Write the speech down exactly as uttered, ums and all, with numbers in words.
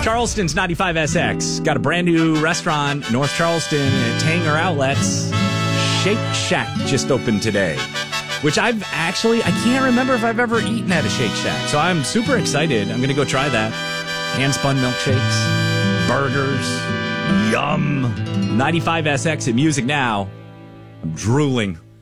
Charleston's ninety-five S X got a brand new restaurant, North Charleston at Tanger Outlets. Shake Shack just opened today, which I've actually, I can't remember if I've ever eaten at a Shake Shack. So I'm super excited. I'm going to go try that. Hand-spun milkshakes, burgers, yum. ninety-five S X at Music Now. I'm drooling.